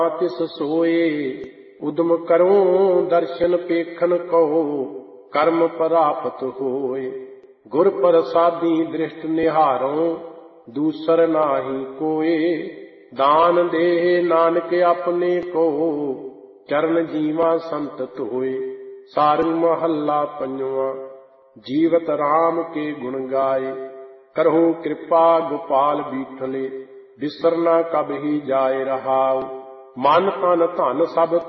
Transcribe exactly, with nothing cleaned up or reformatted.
तिस सोए उद्यम करो दर्शन पेखन कहो कर्म प्राप्त होए। गुर प्रसादी दृष्ट निहारो दूसर नाही कोए। दान दे नानक अपने को चरण जीवा संतत होए। सारंग महला पंजवा। जीवत राम के गुण गाए करहु कृपा गोपाल बीठले। बिसरना कब ही जाए रहाउ मन तन धन सब